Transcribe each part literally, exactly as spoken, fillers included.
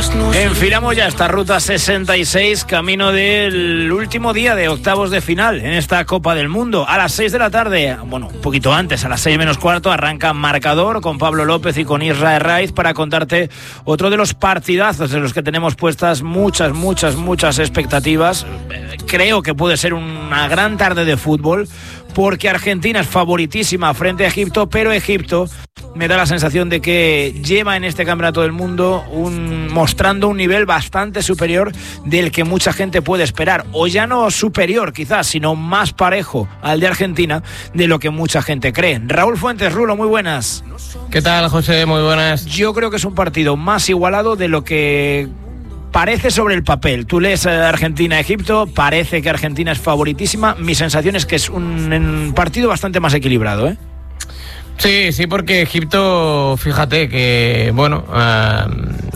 Enfilamos ya esta ruta sesenta y seis, camino del último día de octavos de final en esta Copa del Mundo. A las seis de la tarde, bueno, un poquito antes, a las seis menos cuarto, arranca Marcador con Pablo López y con Israel Raiz para contarte otro de los partidazos de los que tenemos puestas muchas, muchas, muchas expectativas. Creo que puede ser una gran tarde de fútbol, porque Argentina es favoritísima frente a Egipto, pero Egipto me da la sensación de que lleva en este campeonato del mundo un, mostrando un nivel bastante superior del que mucha gente puede esperar, o ya no superior quizás, sino más parejo al de Argentina de lo que mucha gente cree. Raúl Fuentes, Rulo, muy buenas. ¿Qué tal, José? Muy buenas. Yo creo que es un partido más igualado de lo que parece sobre el papel. Tú lees a Argentina-Egipto, parece que Argentina es favoritísima. Mi sensación es que es un, un partido bastante más equilibrado, ¿eh? Sí, sí, porque Egipto, fíjate que, bueno, uh, ha,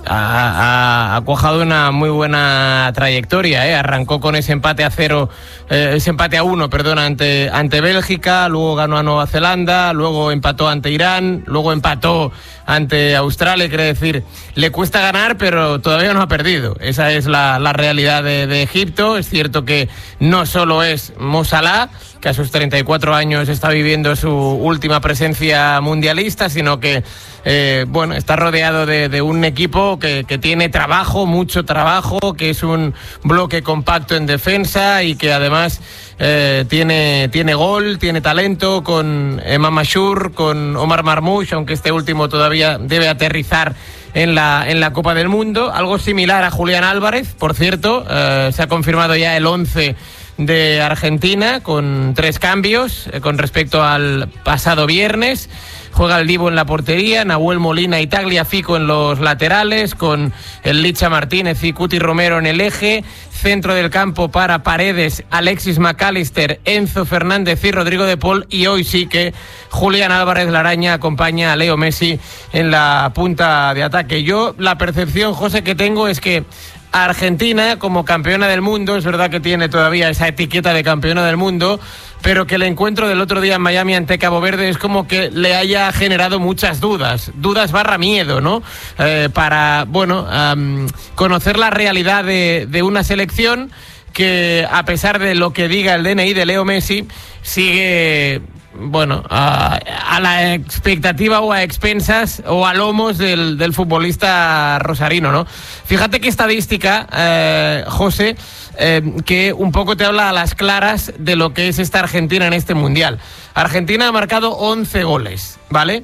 ha, ha cuajado una muy buena trayectoria, ¿eh? Arrancó con ese empate a cero, eh, ese empate a uno, perdón, ante, ante Bélgica, luego ganó a Nueva Zelanda, luego empató ante Irán, luego empató ante Australia. Quiere decir, le cuesta ganar, pero todavía no ha perdido. Esa es la, la realidad de, de Egipto. Es cierto que no solo es Mo Salah, que a sus treinta y cuatro años está viviendo su última presencia mundialista, sino que eh, bueno, está rodeado de, de un equipo que, que tiene trabajo, mucho trabajo, que es un bloque compacto en defensa y que además eh, tiene, tiene gol, tiene talento, con Emam Ashur, con Omar Marmoush, aunque este último todavía debe aterrizar en la, en la Copa del Mundo. Algo similar a Julián Álvarez, por cierto, eh, se ha confirmado ya el once de Argentina con tres cambios eh, con respecto al pasado viernes. Juega el Divo en la portería, Nahuel Molina y Tagliafico en los laterales, con el Licha Martínez y Cuti Romero en el eje. Centro del campo para Paredes, Alexis McAllister, Enzo Fernández y Rodrigo de Paul. Y hoy sí que Julián Álvarez La Araña acompaña a Leo Messi en la punta de ataque. Yo la percepción, José, que tengo es que Argentina, como campeona del mundo, es verdad que tiene todavía esa etiqueta de campeona del mundo, pero que el encuentro del otro día en Miami ante Cabo Verde es como que le haya generado muchas dudas, dudas barra miedo, ¿no? Eh, para, bueno, um, conocer la realidad de, de una selección que, a pesar de lo que diga el D N I de Leo Messi, sigue, bueno, a, a la expectativa o a expensas o a lomos del, del futbolista rosarino, ¿no? Fíjate qué estadística, eh, José, eh, que un poco te habla a las claras de lo que es esta Argentina en este Mundial. Argentina ha marcado once goles, ¿vale?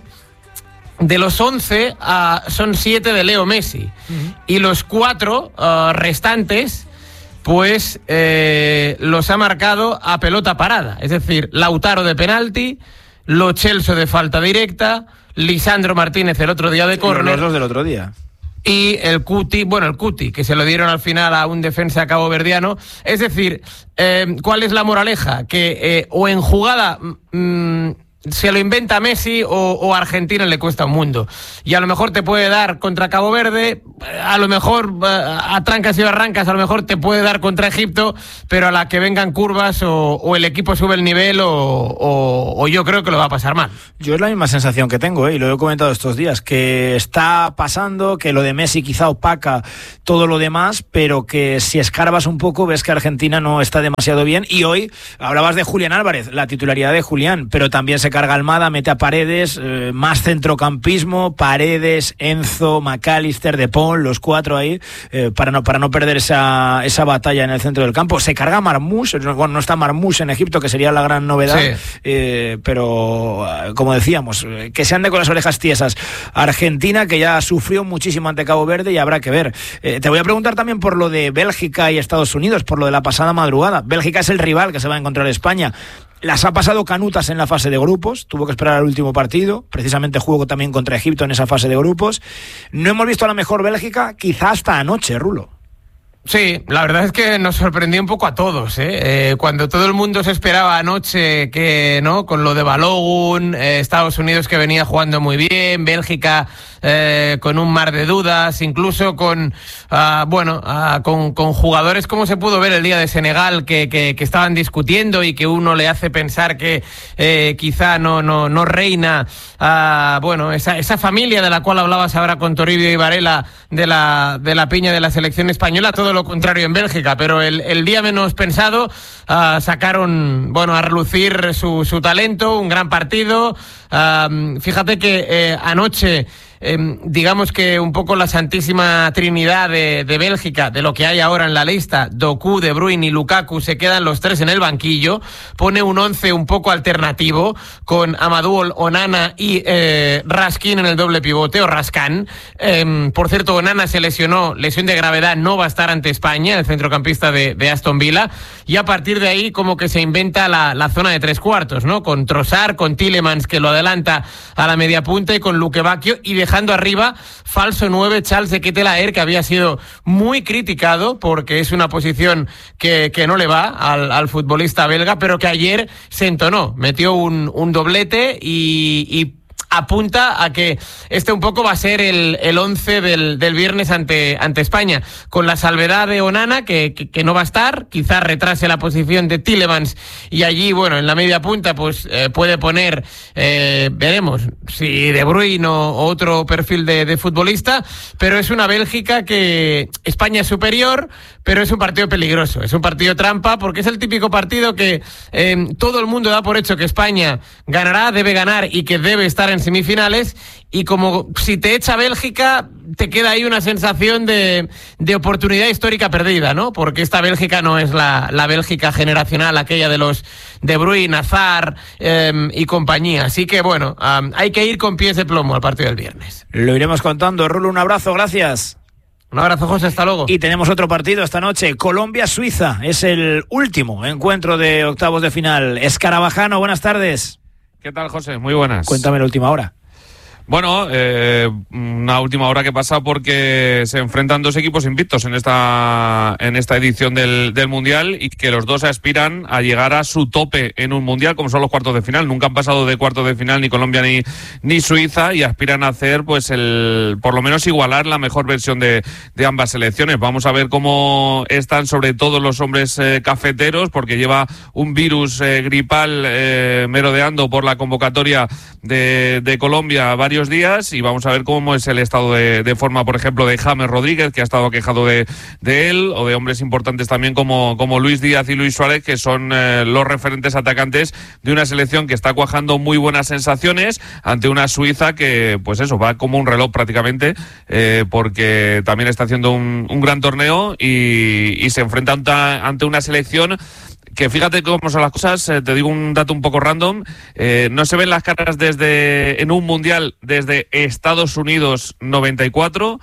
De los once, uh, son siete de Leo Messi. Uh-huh. Y los cuatro uh, restantes, pues eh, los ha marcado a pelota parada. Es decir, Lautaro de penalti, Lo Celso de falta directa, Lisandro Martínez el otro día de córner. Los dos del otro día. Y el Cuti, bueno, el Cuti, que se lo dieron al final a un defensa caboverdiano. Es decir, eh, ¿cuál es la moraleja? Que eh, o en jugada mmm, se lo inventa Messi o, o a Argentina le cuesta un mundo. Y a lo mejor te puede dar contra Cabo Verde, a lo mejor a trancas y barrancas, a lo mejor te puede dar contra Egipto, pero a la que vengan curvas o, o el equipo sube el nivel o, o, o yo creo que lo va a pasar mal. Yo es la misma sensación que tengo, ¿eh? Y lo he comentado estos días, que está pasando, que lo de Messi quizá opaca todo lo demás, pero que si escarbas un poco ves que Argentina no está demasiado bien. Y hoy hablabas de Julián Álvarez, la titularidad de Julián, pero también se carga Almada, mete a Paredes, eh, más centrocampismo, Paredes, Enzo, McAllister, De Paul, los cuatro ahí, eh, para no para no perder esa, esa batalla en el centro del campo. Se carga Marmoush, bueno, no está Marmoush en Egipto, que sería la gran novedad, sí. eh, pero como decíamos, que se ande con las orejas tiesas. Argentina, que ya sufrió muchísimo ante Cabo Verde y habrá que ver. Eh, te voy a preguntar también por lo de Bélgica y Estados Unidos, por lo de la pasada madrugada. Bélgica es el rival que se va a encontrar España. Las ha pasado canutas en la fase de grupos, tuvo que esperar al último partido, precisamente jugó también contra Egipto en esa fase de grupos. No hemos visto a la mejor Bélgica quizá hasta anoche, Rulo. Sí, la verdad es que nos sorprendió un poco a todos, ¿eh? Eh, cuando todo el mundo se esperaba anoche que, ¿no? Con lo de Balogun, eh, Estados Unidos que venía jugando muy bien, Bélgica eh, con un mar de dudas, incluso con, uh, bueno, uh, con, con jugadores como se pudo ver el día de Senegal que, que, que estaban discutiendo y que uno le hace pensar que eh, quizá no, no, no reina, uh, bueno, esa, esa familia de la cual hablabas ahora con Toribio y Varela de la, de la piña de la selección española, todo lo contrario en Bélgica, pero el, el día menos pensado uh, sacaron, bueno, a relucir su, su talento, un gran partido. Uh, fíjate que eh, anoche Eh, digamos que un poco la santísima trinidad de, de Bélgica, de lo que hay ahora en la lista, Doku, De Bruyne y Lukaku, se quedan los tres en el banquillo, pone un once un poco alternativo, con Amadou Onana y eh, Raskin en el doble pivote, o Raskan. Eh, por cierto, Onana se lesionó, lesión de gravedad, no va a estar ante España, el centrocampista de, de Aston Villa, y a partir de ahí como que se inventa la, la zona de tres cuartos, ¿no? Con Trossard, con Tielemans, que lo adelanta a la media punta, y con Luke Bacchio, y dejando arriba falso nueve Charles de Ketelaere, que había sido muy criticado porque es una posición que, que no le va al, al futbolista belga, pero que ayer se entonó, metió un, un doblete y, y apunta a que este un poco va a ser el, el once del, del viernes ante, ante España, con la salvedad de Onana, que, que, que no va a estar, quizás retrase la posición de Tielemans, y allí, bueno, en la media punta, pues eh, puede poner, eh, veremos si De Bruyne o otro perfil de, de futbolista, pero es una Bélgica que España es superior, pero es un partido peligroso, es un partido trampa, porque es el típico partido que eh, todo el mundo da por hecho que España ganará, debe ganar y que debe estar en semifinales, y como si te echa Bélgica, te queda ahí una sensación de, de oportunidad histórica perdida, ¿no? Porque esta Bélgica no es la, la Bélgica generacional, aquella de los De Bruyne, Hazard eh, y compañía. Así que, bueno, um, hay que ir con pies de plomo al partido del viernes. Lo iremos contando. Rulo, un abrazo, gracias. Un abrazo, José, hasta luego. Y tenemos otro partido esta noche, Colombia-Suiza. Es el último encuentro de octavos de final. Escarabajano, buenas tardes. ¿Qué tal, José? Muy buenas. Cuéntame la última hora. Bueno, eh, una última hora que pasa porque se enfrentan dos equipos invictos en esta en esta edición del, del Mundial, y que los dos aspiran a llegar a su tope en un Mundial, como son los cuartos de final. Nunca han pasado de cuartos de final ni Colombia ni, ni Suiza, y aspiran a hacer, pues, el por lo menos igualar la mejor versión de, de ambas selecciones. Vamos a ver cómo están, sobre todo los hombres eh, cafeteros, porque lleva un virus eh, gripal eh, merodeando por la convocatoria de, de Colombia varios días, y vamos a ver cómo es el estado de, de forma, por ejemplo, de James Rodríguez, que ha estado quejado de, de él, o de hombres importantes también como, como Luis Díaz y Luis Suárez, que son eh, los referentes atacantes de una selección que está cuajando muy buenas sensaciones ante una Suiza que, pues eso, va como un reloj prácticamente, eh, porque también está haciendo un, un gran torneo, y, y se enfrenta ante, ante una selección que, fíjate cómo son las cosas, eh, te digo un dato un poco random, eh, no se ven las caras desde en un Mundial desde Estados Unidos noventa y cuatro.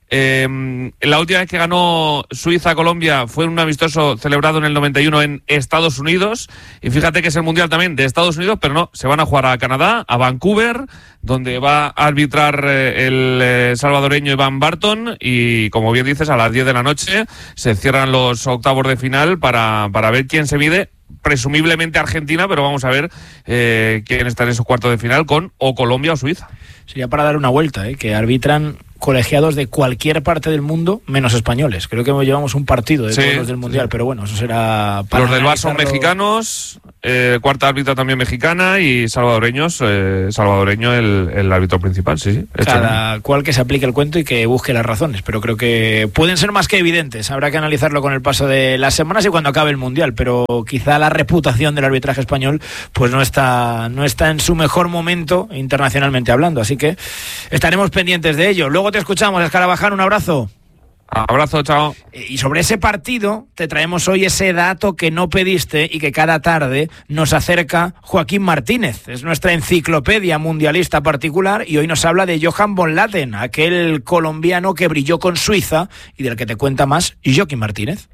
Eh, la última vez que ganó Suiza-Colombia fue en un amistoso celebrado en el noventa y uno en Estados Unidos, y fíjate que es el Mundial también de Estados Unidos, pero no, se van a jugar a Canadá, a Vancouver, donde va a arbitrar eh, el eh, salvadoreño Iván Barton, y como bien dices, a las diez de la noche se cierran los octavos de final para, para ver quién se mide, presumiblemente Argentina, pero vamos a ver eh, quién está en esos cuartos de final, con o Colombia o Suiza. Sería para dar una vuelta, ¿eh? Que arbitran colegiados de cualquier parte del mundo, menos españoles. Creo que llevamos un partido de sí, todos los del Mundial, sí. Pero bueno, eso será para los del V A R son mexicanos, eh, cuarta árbitra también mexicana, y salvadoreños, eh, salvadoreño el, el árbitro principal, sí, sí. Cada cual que se aplique el cuento y que busque las razones, pero creo que pueden ser más que evidentes. Habrá que analizarlo con el paso de las semanas y cuando acabe el Mundial, pero quizá la reputación del arbitraje español pues no está, no está en su mejor momento internacionalmente hablando, así que estaremos pendientes de ello. Luego te escuchamos, Escarabajano, un abrazo. Abrazo, chao. Y sobre ese partido te traemos hoy ese dato que no pediste y que cada tarde nos acerca Joaquín Martínez. Es nuestra enciclopedia mundialista particular, y hoy nos habla de Johan von Latten, aquel colombiano que brilló con Suiza y del que te cuenta más Joaquín Martínez.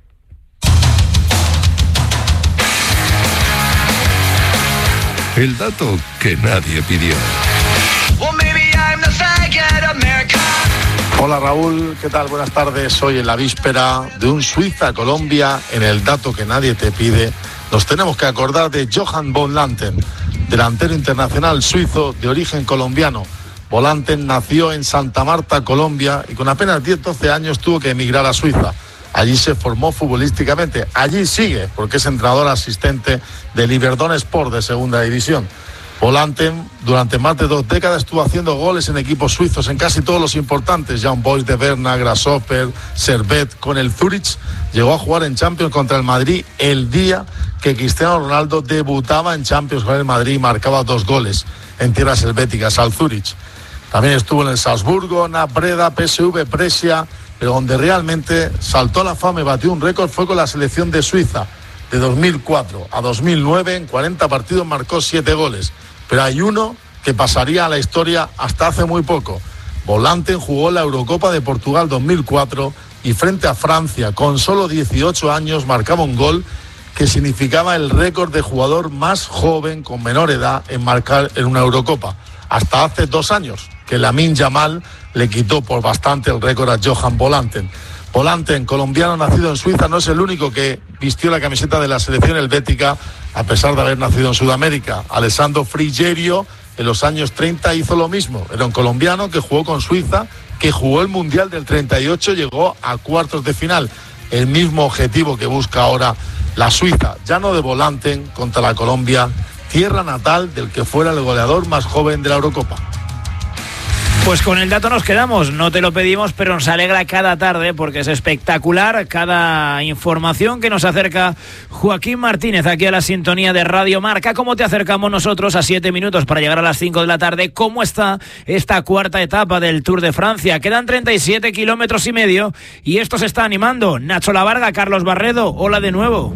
El dato que nadie pidió. Hola Raúl, ¿qué tal? Buenas tardes. Hoy en la víspera de un Suiza-Colombia, en el dato que nadie te pide, nos tenemos que acordar de Johan von Latten, delantero internacional suizo de origen colombiano. Volanten nació en Santa Marta, Colombia, y con apenas diez doce años tuvo que emigrar a Suiza. Allí se formó futbolísticamente. Allí sigue, porque es entrenador asistente del Yverdon Sport de segunda división. Volanten durante más de dos décadas estuvo haciendo goles en equipos suizos, en casi todos los importantes, Young Boys de Berna, Grasshopper, Servette. Con el Zurich llegó a jugar en Champions contra el Madrid el día que Cristiano Ronaldo debutaba en Champions con el Madrid y marcaba dos goles en tierras helvéticas al Zurich. También estuvo en el Salzburgo, Nabreda, P S V, Brescia, pero donde realmente saltó a la fama y batió un récord fue con la selección de Suiza. De dos mil cuatro a dos mil nueve, en cuarenta partidos marcó siete goles. Pero hay uno que pasaría a la historia hasta hace muy poco. Volanten jugó la Eurocopa de Portugal dos mil cuatro y frente a Francia, con solo dieciocho años, marcaba un gol que significaba el récord de jugador más joven con menor edad en marcar en una Eurocopa. Hasta hace dos años, que Lamine Yamal le quitó por bastante el récord a Johan Volanten. Volanten, colombiano nacido en Suiza, no es el único que vistió la camiseta de la selección helvética a pesar de haber nacido en Sudamérica. Alessandro Frigerio en los años treinta hizo lo mismo. Era un colombiano que jugó con Suiza, que jugó el Mundial del treinta y ocho, llegó a cuartos de final. El mismo objetivo que busca ahora la Suiza, ya no de Volanten, contra la Colombia, tierra natal del que fuera el goleador más joven de la Eurocopa. Pues con el dato nos quedamos, no te lo pedimos, pero nos alegra cada tarde porque es espectacular cada información que nos acerca Joaquín Martínez aquí a la sintonía de Radio Marca. ¿Cómo te acercamos nosotros a siete minutos para llegar a las cinco de la tarde? ¿Cómo está esta cuarta etapa del Tour de Francia? Quedan treinta y siete kilómetros y medio y esto se está animando. Nacho Lavarga, Carlos Barredo, hola de nuevo.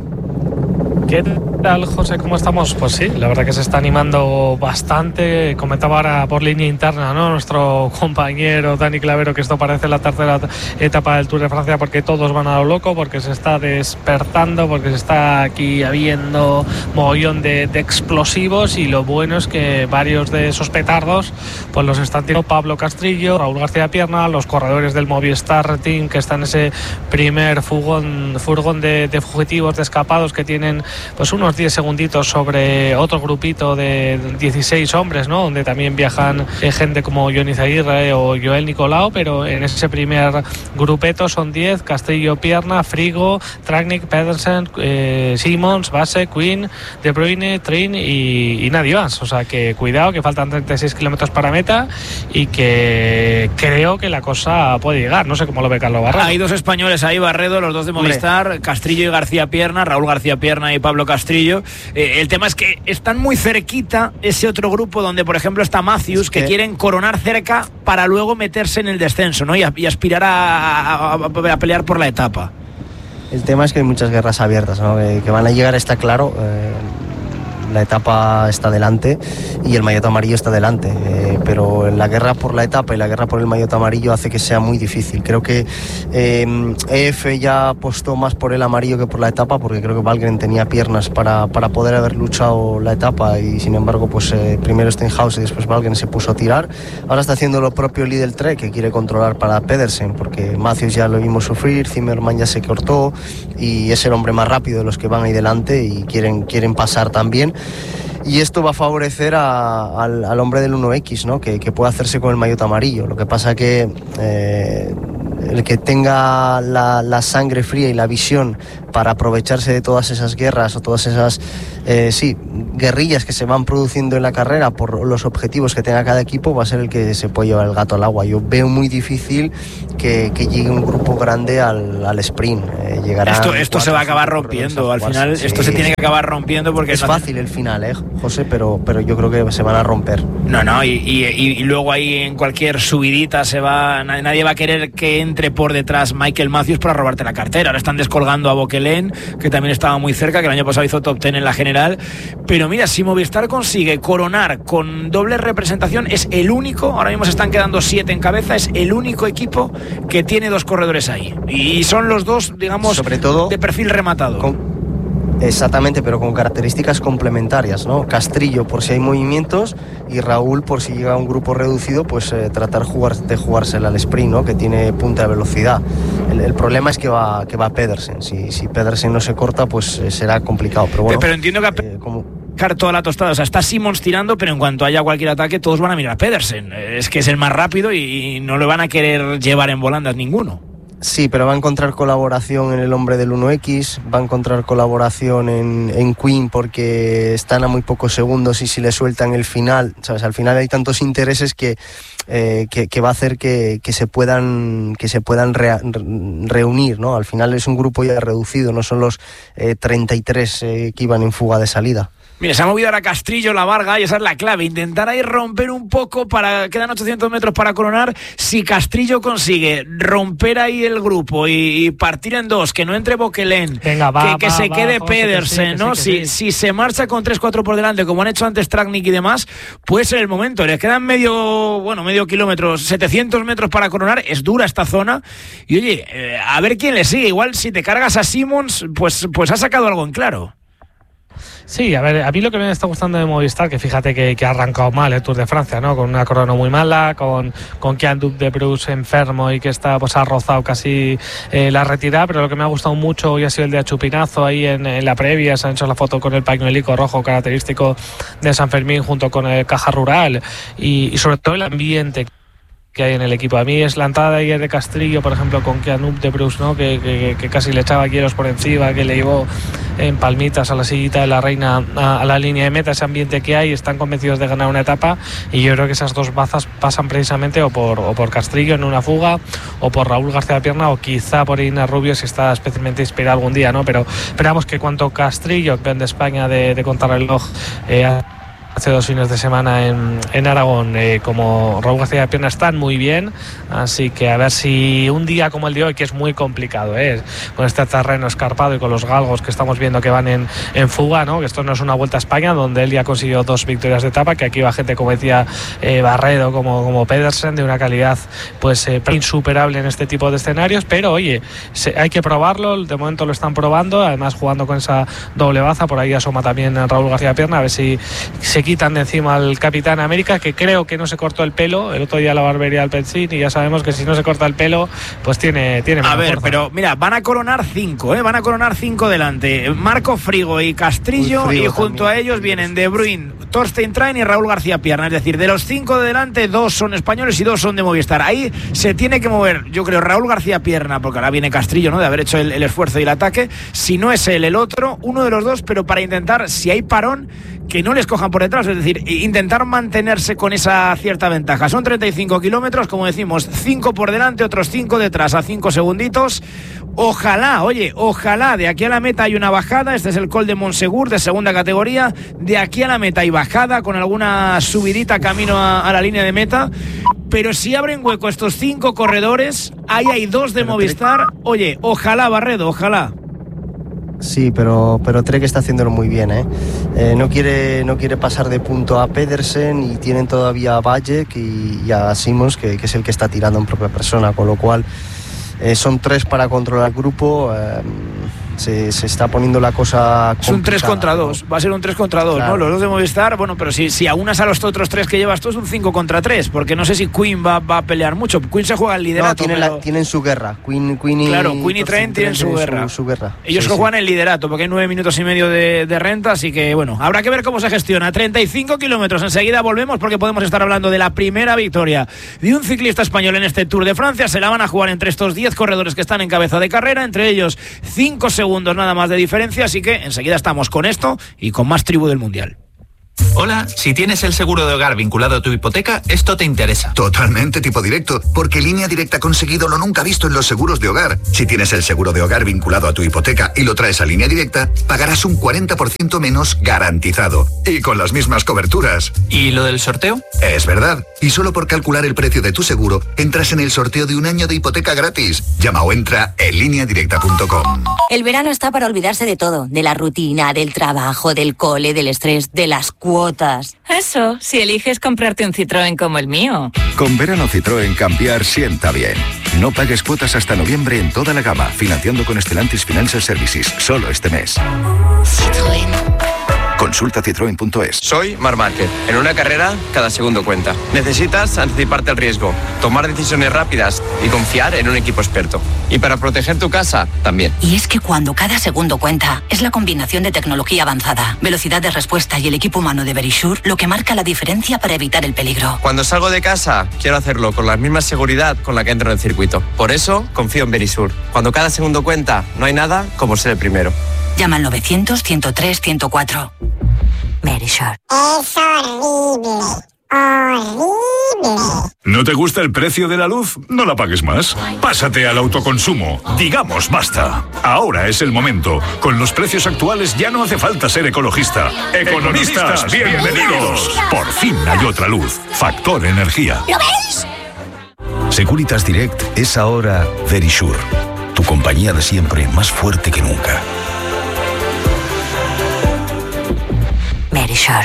¿Qué tal, José? ¿Cómo estamos? Pues sí, la verdad que se está animando bastante. Comentaba ahora por línea interna, ¿no?, nuestro compañero Dani Clavero, que esto parece la tercera etapa del Tour de Francia porque todos van a lo loco, porque se está despertando, porque se está aquí habiendo mogollón de, de explosivos, y lo bueno es que varios de esos petardos pues los están tirando Pablo Castrillo, Raúl García Pierna, los corredores del Movistar Team, que están en ese primer furgón, furgón de, de fugitivos, de escapados, que tienen pues unos diez segunditos sobre otro grupito de dieciséis hombres, ¿no?, donde también viajan eh, gente como Johnny Zaguirre o Joel Nicolau, pero en ese primer grupeto son diez: Castrillo, Pierna, Frigo, Tratnik, Pedersen, eh, Simons, Base, Quinn, De Bruyne, Trin y, y nadie más. O sea que cuidado, que faltan treinta y seis kilómetros para meta y que creo que la cosa puede llegar. No sé cómo lo ve Carlos Barredo. Hay dos españoles ahí, Barredo, los dos de Movistar, Hombre. Castrillo y García Pierna, Raúl García Pierna y Pablo Castrillo. Eh, el tema es que están muy cerquita ese otro grupo donde, por ejemplo, está Matthews, es que... que quieren coronar cerca para luego meterse en el descenso, ¿no?, y, a, y aspirar a, a, a pelear por la etapa. El tema es que hay muchas guerras abiertas, ¿no?, que, que van a llegar, está claro. Eh, la etapa está delante y el maillot amarillo está delante, eh, pero la guerra por la etapa y la guerra por el maillot amarillo hace que sea muy difícil. Creo que eh, E F ya apostó más por el amarillo que por la etapa, porque creo que Valgren tenía piernas para, para poder haber luchado la etapa, y sin embargo pues eh, primero Stenhouse y después Valgren se puso a tirar. Ahora está haciendo lo propio Lidl Trek, que quiere controlar para Pedersen, porque Matthews ya lo vimos sufrir, Zimmerman ya se cortó y es el hombre más rápido de los que van ahí delante y quieren, quieren pasar también. Y esto va a favorecer a, al, al hombre del uno equis, ¿no?, que, que puede hacerse con el maillot amarillo. Lo que pasa que eh, el que tenga la, la sangre fría y la visión para aprovecharse de todas esas guerras o todas esas eh, sí, guerrillas que se van produciendo en la carrera por los objetivos que tenga cada equipo, va a ser el que se puede llevar el gato al agua. Yo veo muy difícil que, que llegue un grupo grande al, al sprint. Eh, llegará esto esto se va a acabar rompiendo al final, sí, esto se tiene que acabar rompiendo porque es fácil el final, eh, José, pero, pero yo creo que se van a romper. No, no, y, y, y luego ahí en cualquier subidita se va, nadie va a querer que entre por detrás Michael Matthews para robarte la cartera. Ahora están descolgando a Bokelen, que también estaba muy cerca, que el año pasado hizo top ten en la general. Pero mira, si Movistar consigue coronar con doble representación, es el único, ahora mismo se están quedando siete en cabeza, es el único equipo que tiene dos corredores ahí. Y son los dos, digamos, sobre todo de perfil rematado. Con... Exactamente, pero con características complementarias, ¿no? Castrillo por si hay movimientos y Raúl por si llega a un grupo reducido, pues eh, tratar jugar, de jugársela al sprint, ¿no?, que tiene punta de velocidad. El, el problema es que va, que va Pedersen. Si, si Pedersen no se corta, pues eh, será complicado. Pero bueno, pero entiendo que eh, como... sacar toda la tostada. O sea, está Simmons tirando, pero en cuanto haya cualquier ataque, todos van a mirar a Pedersen. Es que es el más rápido y no le van a querer llevar en volandas ninguno. Sí, pero va a encontrar colaboración en el hombre del uno equis, va a encontrar colaboración en, en Quinn porque están a muy pocos segundos y si le sueltan el final, ¿sabes? Al final hay tantos intereses que, eh, que, que va a hacer que, que se puedan, que se puedan re, reunir, ¿no? Al final es un grupo ya reducido, no son los eh, treinta y tres eh, que iban en fuga de salida. Mira, se ha movido ahora Castrillo, la Varga, y esa es la clave. Intentar ahí romper un poco para... Quedan ochocientos metros para coronar. Si Castrillo consigue romper ahí el grupo y, y partir en dos, que no entre Boquelén, Venga, va, que, que va, se va, quede va, Pedersen, que sí, ¿no? que sí, si, que sí. si se marcha con tres cuatro por delante, como han hecho antes Traknik y demás, puede ser el momento. Les quedan medio, bueno, medio kilómetro, setecientos metros para coronar. Es dura esta zona. Y oye, eh, a ver quién le sigue. Igual si te cargas a Simmons, pues, pues ha sacado algo en claro. Sí, a ver, a mí lo que me está gustando de Movistar, que fíjate que, que ha arrancado mal el Tour de Francia, ¿no? Con una crono muy mala, con, con Kian Duc de Bruce enfermo y que está, pues ha rozado casi eh, la retirada, pero lo que me ha gustado mucho hoy ha sido el de Achupinazo ahí en, en la previa, se han hecho la foto con el pañuelico rojo característico de San Fermín junto con el Caja Rural y, y sobre todo el ambiente que hay en el equipo. A mí es la entrada de ayer de Castrillo, por ejemplo, con Kianup de Bruce, ¿no? Que, que, que casi le echaba hielos por encima, que le llevó en palmitas a la sillita de la reina a, a la línea de meta, ese ambiente que hay, están convencidos de ganar una etapa y yo creo que esas dos bazas pasan precisamente o por, o por Castrillo en una fuga o por Raúl García Pierna o quizá por Ina Rubio si está especialmente inspirado algún día, ¿no? Pero esperamos que cuanto Castrillo, campeón de España de, de contrarreloj, eh, hace dos fines de semana en, en Aragón, eh, como Raúl García de Pierna están muy bien, así que a ver si un día como el de hoy, que es muy complicado, eh, con este terreno escarpado y con los galgos que estamos viendo que van en, en fuga, ¿no? Que esto no es una Vuelta a España donde él ya consiguió dos victorias de etapa, que aquí va gente como decía eh, Barredo, como, como Pedersen, de una calidad pues eh, insuperable en este tipo de escenarios, pero oye, se, hay que probarlo, de momento lo están probando, además jugando con esa doble baza, por ahí asoma también Raúl García de Pierna, a ver si se quitan de encima al Capitán América, que creo que no se cortó el pelo el otro día la barbería al Petzín y ya sabemos que si no se corta el pelo pues tiene tiene a ver, fuerza. Pero mira, van a coronar cinco, ¿eh? van a coronar cinco delante, Marco Frigo y Castrillo, Frigo y junto también a ellos vienen De Bruyne, Torstein Train y Raúl García Pierna, es decir, de los cinco de delante, dos son españoles y dos son de Movistar. Ahí se tiene que mover, yo creo, Raúl García Pierna, porque ahora viene Castrillo, ¿no? De haber hecho el, el esfuerzo y el ataque, si no es él, el otro, uno de los dos, pero para intentar, si hay parón, que no les cojan por detrás, es decir, intentar mantenerse con esa cierta ventaja. Son treinta y cinco kilómetros, como decimos, cinco por delante, otros cinco detrás, a cinco segunditos. Ojalá, oye, ojalá de aquí a la meta hay una bajada. Este es el Col de Montsegur de segunda categoría. De aquí a la meta hay bajada con alguna subidita camino a, a la línea de meta. Pero si abren hueco estos cinco corredores, ahí hay dos de Movistar. Oye, ojalá, Barredo, ojalá. Sí, pero, pero Trek está haciéndolo muy bien, ¿eh? Eh, no quiere, no quiere pasar de punto a Pedersen y tienen todavía a Bajek y, y a Simmons, que, que es el que está tirando en propia persona, con lo cual eh, son tres para controlar el grupo. Eh, se, se está poniendo la cosa complicada. Es un tres contra dos, va a ser un tres contra dos, claro, ¿no? Los dos de Movistar, bueno, pero si, si aunas a los otros tres que llevas tú es un cinco contra tres, porque no sé si Quinn va, va a pelear mucho. Quinn se juega el liderato. No, tienen, pero... la, tienen su guerra. Quinn, Quinn y claro, Quinn y Trent tienen su guerra. Su, su guerra. Ellos sí, juegan sí. el liderato, porque hay nueve minutos y medio de, de renta, así que bueno, habrá que ver cómo se gestiona. treinta y cinco kilómetros, enseguida volvemos porque podemos estar hablando de la primera victoria de un ciclista español en este Tour de Francia. Se la van a jugar entre estos diez corredores que están en cabeza de carrera, entre ellos cinco segundos nada más de diferencia, así que enseguida estamos con esto y con más Tribu del Mundial. Hola, si tienes el seguro de hogar vinculado a tu hipoteca, esto te interesa. Totalmente tipo directo, porque Línea Directa ha conseguido lo nunca visto en los seguros de hogar. Si tienes el seguro de hogar vinculado a tu hipoteca y lo traes a Línea Directa, pagarás un cuarenta por ciento menos garantizado. Y con las mismas coberturas. ¿Y lo del sorteo? Es verdad. Y solo por calcular el precio de tu seguro, entras en el sorteo de un año de hipoteca gratis. Llama o entra en línea directa punto com. El verano está para olvidarse de todo. De la rutina, del trabajo, del cole, del estrés, de las cuotas. Eso, si eliges comprarte un Citroën como el mío. Con verano Citroën cambiar sienta bien. No pagues cuotas hasta noviembre en toda la gama, financiando con Stellantis Financial Services, solo este mes. Citroën. Consulta citroen punto es. Soy Marc Márquez. En una carrera, cada segundo cuenta. Necesitas anticiparte al riesgo, tomar decisiones rápidas y confiar en un equipo experto. Y para proteger tu casa, también. Y es que cuando cada segundo cuenta, es la combinación de tecnología avanzada, velocidad de respuesta y el equipo humano de Verisure lo que marca la diferencia para evitar el peligro. Cuando salgo de casa, quiero hacerlo con la misma seguridad con la que entro en el circuito. Por eso, confío en Verisure. Cuando cada segundo cuenta, no hay nada como ser el primero. Llama al novecientos, ciento tres, ciento cuatro. Verisure. Es horrible. Horrible. ¿No te gusta el precio de la luz? No la pagues más. Pásate al autoconsumo. Digamos basta. Ahora es el momento. Con los precios actuales ya no hace falta ser ecologista. Economistas, bienvenidos. Por fin hay otra luz. Factor Energía. ¿Lo veis? Securitas Direct es ahora Verisure. Tu compañía de siempre, más fuerte que nunca. Verisure.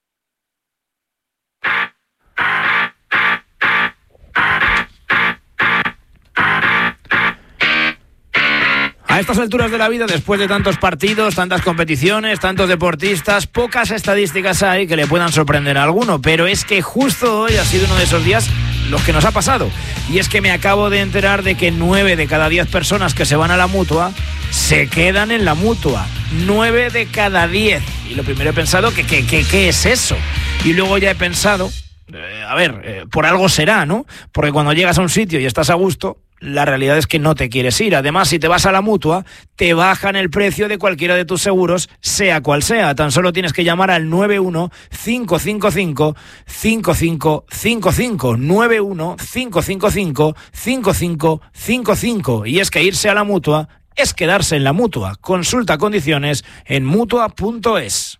A estas alturas de la vida, después de tantos partidos, tantas competiciones, tantos deportistas, pocas estadísticas hay que le puedan sorprender a alguno, pero es que justo hoy ha sido uno de esos días los que nos ha pasado. Y es que me acabo de enterar de que nueve de cada diez personas que se van a la Mutua se quedan en la Mutua. nueve de cada diez. Y lo primero he pensado que ¿qué que, que es eso? Y luego ya he pensado, eh, a ver, eh, por algo será, ¿no? Porque cuando llegas a un sitio y estás a gusto, la realidad es que no te quieres ir. Además, si te vas a la Mutua, te bajan el precio de cualquiera de tus seguros, sea cual sea. Tan solo tienes que llamar al nueve uno cinco cinco cinco cinco cinco cinco cinco. nueve uno cinco cinco cinco cinco cinco cinco cinco. Y es que irse a la Mutua es quedarse en la Mutua. Consulta condiciones en mutua punto es.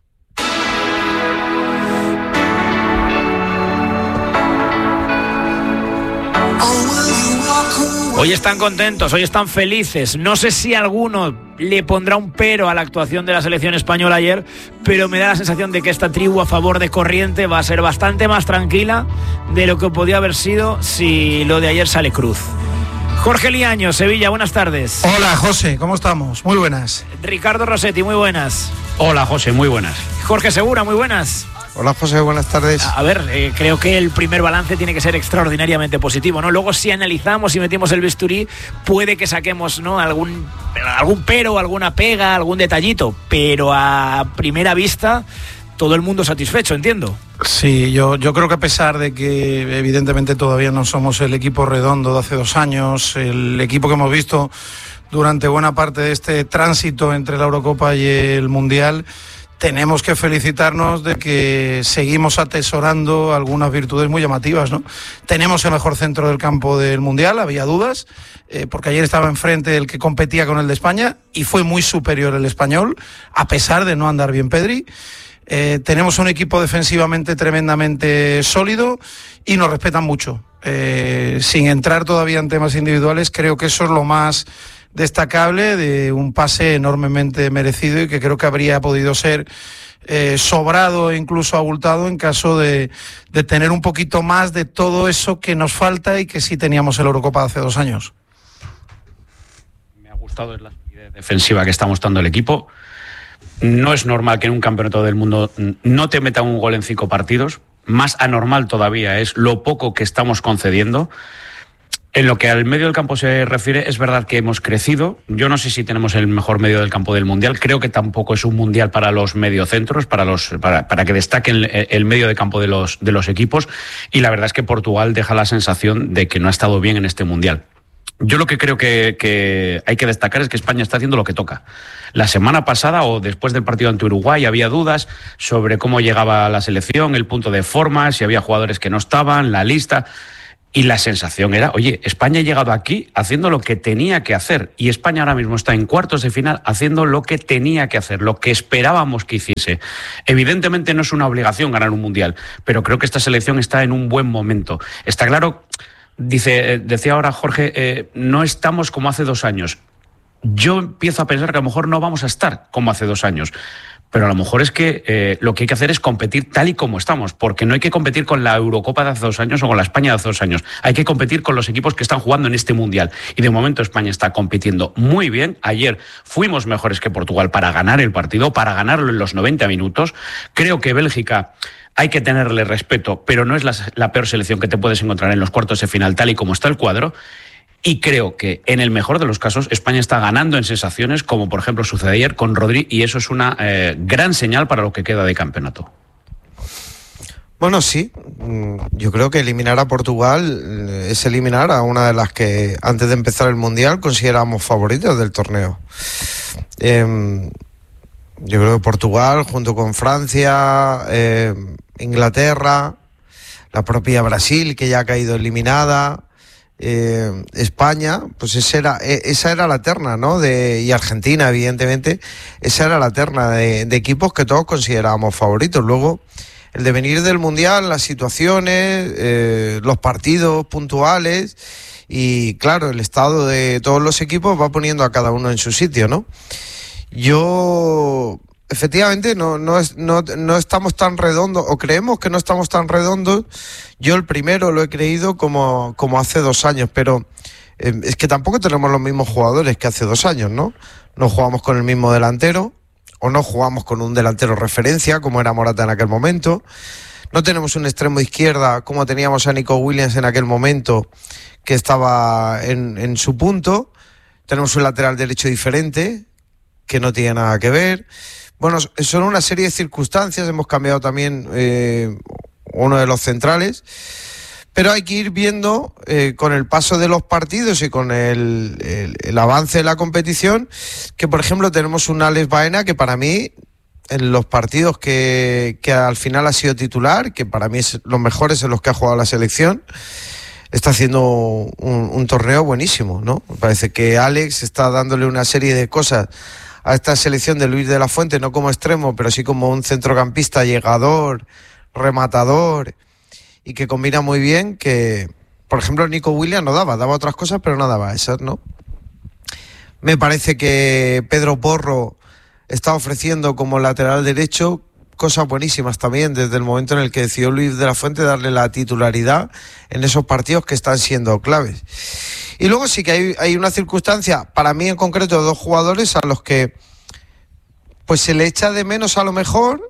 Hoy están contentos, hoy están felices. No sé si alguno le pondrá un pero a la actuación de la selección española ayer, pero me da la sensación de que esta tribu a favor de Corriente va a ser bastante más tranquila de lo que podía haber sido si lo de ayer sale cruz. Jorge Liaño, Sevilla, buenas tardes. Hola, José, ¿cómo estamos? Muy buenas. Ricardo Rossetti, muy buenas. Hola, José, muy buenas. Jorge Segura, muy buenas. Hola, José, buenas tardes. A ver, eh, creo que el primer balance tiene que ser extraordinariamente positivo, ¿no? Luego, si analizamos y metimos el bisturí, puede que saquemos, ¿no?, algún, algún pero, alguna pega, algún detallito, pero a primera vista todo el mundo satisfecho, entiendo. Sí, yo, yo creo que a pesar de que evidentemente todavía no somos el equipo redondo de hace dos años, el equipo que hemos visto durante buena parte de este tránsito entre la Eurocopa y el Mundial, tenemos que felicitarnos de que seguimos atesorando algunas virtudes muy llamativas, ¿no? Tenemos el mejor centro del campo del Mundial, había dudas, eh, porque ayer estaba enfrente el que competía con el de España y fue muy superior el español, a pesar de no andar bien Pedri. Eh, tenemos un equipo defensivamente tremendamente sólido y nos respetan mucho. Eh, sin entrar todavía en temas individuales, creo que eso es lo más destacable de un pase enormemente merecido y que creo que habría podido ser eh, sobrado e incluso abultado en caso de, de tener un poquito más de todo eso que nos falta y que sí teníamos en la Eurocopa hace dos años. Me ha gustado la solidez defensiva que está mostrando el equipo. No es normal que en un campeonato del mundo no te metan un gol en cinco partidos. Más anormal todavía es lo poco que estamos concediendo. En lo que al medio del campo se refiere, es verdad que hemos crecido. Yo no sé si tenemos el mejor medio del campo del Mundial. Creo que tampoco es un Mundial para los mediocentros, para los para, para que destaquen el, el medio de campo de los, de los equipos. Y la verdad es que Portugal deja la sensación de que no ha estado bien en este Mundial. Yo lo que creo que, que hay que destacar es que España está haciendo lo que toca. La semana pasada o después del partido ante Uruguay había dudas sobre cómo llegaba la selección, el punto de forma, si había jugadores que no estaban, la lista. Y la sensación era, oye, España ha llegado aquí haciendo lo que tenía que hacer. Y España ahora mismo está en cuartos de final haciendo lo que tenía que hacer, lo que esperábamos que hiciese. Evidentemente no es una obligación ganar un Mundial, pero creo que esta selección está en un buen momento. Está claro, dice, decía ahora Jorge, eh, no estamos como hace dos años. yo empiezo a pensar que a lo mejor no vamos a estar como hace dos años. Pero a lo mejor es que eh, lo que hay que hacer es competir tal y como estamos, porque no hay que competir con la Eurocopa de hace dos años o con la España de hace dos años. Hay que competir con los equipos que están jugando en este Mundial. Y de momento España está compitiendo muy bien. Ayer fuimos mejores que Portugal para ganar el partido, para ganarlo en los noventa minutos. Creo que Bélgica hay que tenerle respeto, pero no es la, la peor selección que te puedes encontrar en los cuartos de final, tal y como está el cuadro. Y creo que, en el mejor de los casos, España está ganando en sensaciones, como por ejemplo sucede ayer con Rodri, y eso es una eh, gran señal para lo que queda de campeonato. Bueno, sí. Yo creo que eliminar a Portugal es eliminar a una de las que, antes de empezar el Mundial, consideramos favoritas del torneo. Eh, yo creo que Portugal, junto con Francia, eh, Inglaterra, la propia Brasil, que ya ha caído eliminada... Eh, España, pues esa era, esa era la terna, ¿no? De, y Argentina, evidentemente, esa era la terna de, de equipos que todos considerábamos favoritos. Luego, el devenir del Mundial, las situaciones, eh, los partidos puntuales y, claro, el estado de todos los equipos va poniendo a cada uno en su sitio, ¿no? Yo... Efectivamente, no, no, es, no, no estamos tan redondos, o creemos que no estamos tan redondos. Yo el primero lo he creído como, como hace dos años, pero eh, es que tampoco tenemos los mismos jugadores que hace dos años, ¿no? No jugamos con el mismo delantero, o no jugamos con un delantero referencia, como era Morata en aquel momento. No tenemos un extremo izquierda, como teníamos a Nico Williams en aquel momento, que estaba en, en su punto. Tenemos un lateral derecho diferente, que no tiene nada que ver. Bueno, son una serie de circunstancias, hemos cambiado también eh, uno de los centrales, pero hay que ir viendo eh, con el paso de los partidos y con el, el, el avance de la competición, que por ejemplo tenemos un Alex Baena que para mí, en los partidos que, que al final ha sido titular, que para mí es los mejores en los que ha jugado la selección, está haciendo un, un torneo buenísimo, ¿no? Me parece que Alex está dándole una serie de cosas a esta selección de Luis de la Fuente, no como extremo, pero sí como un centrocampista llegador, rematador, y que combina muy bien, que, por ejemplo, Nico Williams no daba, daba otras cosas, pero no daba esas, ¿no? Me parece que Pedro Porro está ofreciendo como lateral derecho cosas buenísimas también, desde el momento en el que decidió Luis de la Fuente darle la titularidad en esos partidos que están siendo claves. Y luego sí que hay, hay una circunstancia, para mí en concreto, de dos jugadores a los que pues se le echa de menos a lo mejor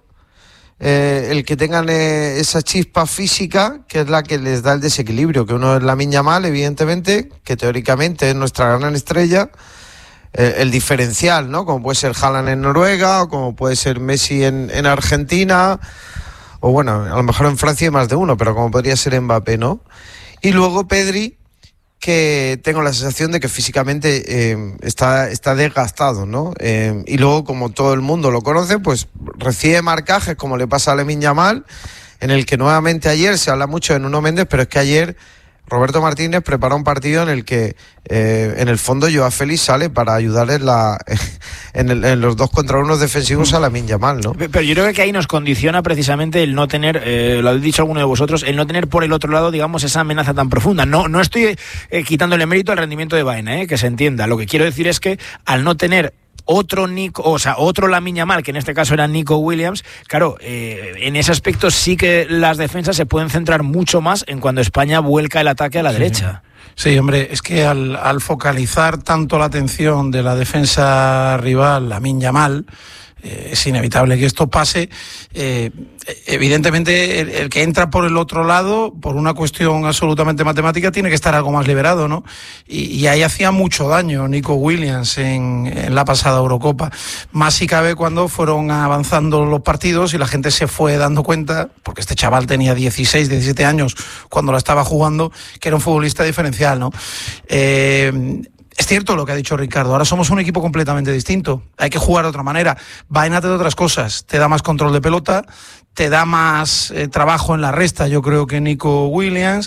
eh, el que tengan eh, esa chispa física, que es la que les da el desequilibrio, que uno es Lamine Yamal, evidentemente, que teóricamente es nuestra gran estrella, eh, el diferencial, ¿no? Como puede ser Haaland en Noruega, o como puede ser Messi en, en Argentina, o bueno, a lo mejor en Francia hay más de uno, pero como podría ser Mbappé, ¿no? Y luego Pedri, que tengo la sensación de que físicamente eh, está, está desgastado, ¿no? Eh, y luego, como todo el mundo lo conoce, pues recibe marcajes, como le pasa a Lamine Yamal, en el que nuevamente ayer se habla mucho de Nuno Méndez, pero es que ayer Roberto Martínez prepara un partido en el que, eh, en el fondo, Joao Félix sale para ayudar en, la, en, el, en los dos contra unos defensivos a Lamine Yamal, ¿no? Pero yo creo que ahí nos condiciona precisamente el no tener, eh, lo habéis dicho alguno de vosotros, el no tener por el otro lado, digamos, esa amenaza tan profunda. No, no estoy eh, quitándole mérito al rendimiento de Baena, eh, que se entienda. Lo que quiero decir es que al no tener otro Nico, o sea, otro Lamine Yamal, que en este caso era Nico Williams, claro, eh, en ese aspecto sí que las defensas se pueden centrar mucho más en cuando España vuelca el ataque a la sí. derecha. Sí, hombre, es que al, al focalizar tanto la atención de la defensa rival, Lamine Yamal, eh, es inevitable que esto pase. Eh, evidentemente, el, el que entra por el otro lado, por una cuestión absolutamente matemática, tiene que estar algo más liberado, ¿no? Y, y ahí hacía mucho daño Nico Williams en, en la pasada Eurocopa. Más si cabe cuando fueron avanzando los partidos y la gente se fue dando cuenta, porque este chaval tenía dieciséis, diecisiete años cuando la estaba jugando, que era un futbolista diferencial, ¿no? Eh... Es cierto lo que ha dicho Ricardo, ahora somos un equipo completamente distinto, hay que jugar de otra manera. Baena te da otras cosas, te da más control de pelota, te da más eh, trabajo en la resta, yo creo, que Nico Williams,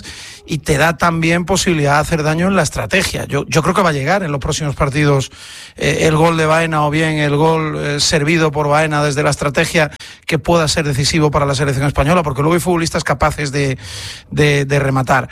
y te da también posibilidad de hacer daño en la estrategia. Yo, yo creo que va a llegar en los próximos partidos eh, el gol de Baena o bien el gol eh, servido por Baena desde la estrategia que pueda ser decisivo para la selección española, porque luego hay futbolistas capaces de, de, de rematar.